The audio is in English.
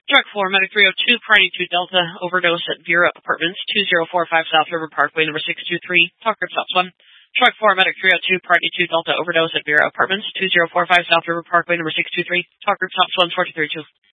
Truck 4, Medic 302, Party 2 Delta, overdose at Vera Apartments, 2045 South River Parkway, number 623. Talk group stops 1. Truck 4, Medic 302, Party 2 Delta, overdose at Vera Apartments, 2045 South River Parkway, number 623. Talk group stops 1, 43 2.